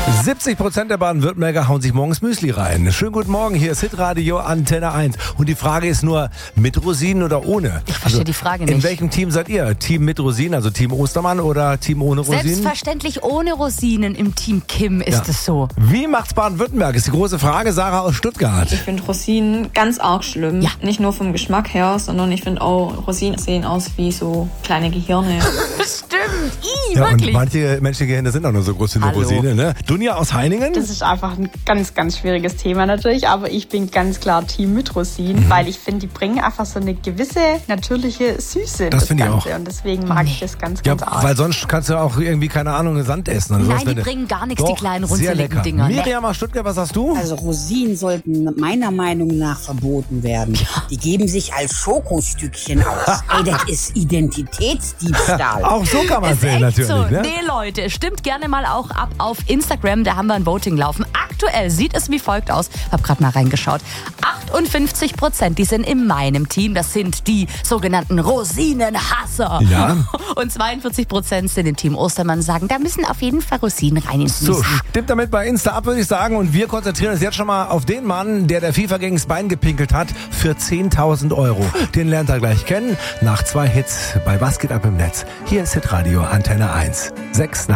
70% der Baden-Württemberger hauen sich morgens Müsli rein. Schönen guten Morgen, hier ist Hitradio Antenne 1. Und die Frage ist nur, mit Rosinen oder ohne? Ich verstehe die Frage nicht. In welchem Team seid ihr? Team mit Rosinen, also Team Ostermann oder Team ohne Rosinen? Selbstverständlich ohne Rosinen im Team Kim ist es so. Wie macht's Baden-Württemberg? Ist die große Frage. Sarah aus Stuttgart. Ich finde Rosinen ganz arg schlimm. Ja. Nicht nur vom Geschmack her, sondern ich finde auch, Rosinen sehen aus wie so kleine Gehirne. Stimmt. Ja, und Wirklich. manche menschliche Gehirne sind auch nur so groß wie eine Hallo. Rosine. Ne? Dunja aus Heiningen? Das ist einfach ein ganz, ganz schwieriges Thema natürlich, aber ich bin ganz klar Team mit Rosinen, weil ich finde, die bringen einfach so eine gewisse natürliche Süße in Das das finde ich Ganze auch. und deswegen mag ich das ganz, Ja, ganz arg. weil sonst kannst du auch irgendwie, keine Ahnung, Sand essen. Oder Nein, sowas, die wenn du- bringen gar nichts, die Doch, kleinen sehr runzeligen lecker. Dinger. Nee. Miriam aus Stuttgart, was sagst du? Also Rosinen sollten meiner Meinung nach verboten werden. Die geben sich als Schokostückchen aus. Ey, das ist Identitätsdiebstahl. Auch so kann man Ist sehen, echt natürlich. so. Ne? Nee, Leute, stimmt gerne mal auch ab auf Instagram. Da haben wir ein Voting laufen. Aktuell sieht es wie folgt aus. Hab gerade mal reingeschaut. 58%, die sind in meinem Team. Das sind die sogenannten Rosinenhasser. Ja. Und 42% sind im Team Ostermann, sagen, da müssen auf jeden Fall Rosinen rein ins So, Müsli. stimmt damit bei Insta ab, würde ich sagen. Und wir konzentrieren uns jetzt schon mal auf den Mann, der FIFA gegen das Bein gepinkelt hat für 10.000 Euro. Den lernt er gleich kennen. Nach 2 Hits bei Was geht ab im Netz. Hier ist Hitradio Antenne 1. 6 nach